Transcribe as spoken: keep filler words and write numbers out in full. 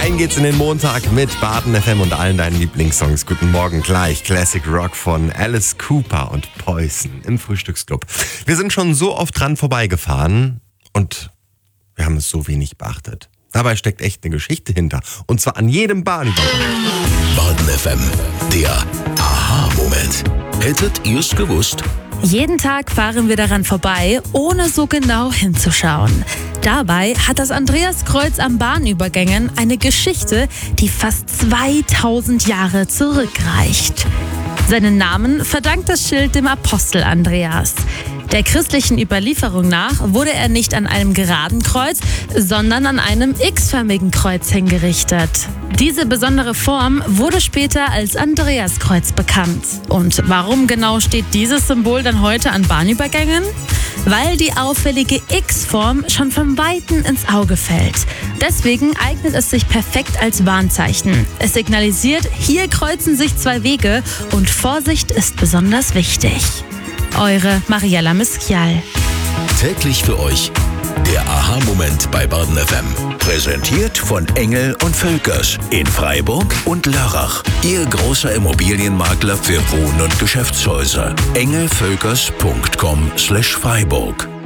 Rein geht's in den Montag mit Baden F M und allen deinen Lieblingssongs. Guten Morgen gleich. Classic Rock von Alice Cooper und Poison im Frühstücksclub. Wir sind schon so oft dran vorbeigefahren und wir haben es so wenig beachtet. Dabei steckt echt eine Geschichte hinter. Und zwar an jedem Bahnübergang. Baden F M, der Aha-Moment. Hättet ihr es gewusst? Jeden Tag fahren wir daran vorbei, ohne so genau hinzuschauen. Dabei hat das Andreaskreuz am Bahnübergängen eine Geschichte, die fast zweitausend Jahre zurückreicht. Seinen Namen verdankt das Schild dem Apostel Andreas. Der christlichen Überlieferung nach wurde er nicht an einem geraden Kreuz, sondern an einem x-förmigen Kreuz hingerichtet. Diese besondere Form wurde später als Andreaskreuz bekannt. Und warum genau steht dieses Symbol dann heute an Bahnübergängen? Weil die auffällige X-Form schon von Weitem ins Auge fällt. Deswegen eignet es sich perfekt als Warnzeichen. Es signalisiert, hier kreuzen sich zwei Wege und Vorsicht ist besonders wichtig. Eure Mariella Miskial. Täglich für euch der Aha-Moment bei Baden F M. Präsentiert von Engel und Völkers in Freiburg und Lörrach. Ihr großer Immobilienmakler für Wohn- und Geschäftshäuser. engelvölkers punkt com slash Freiburg.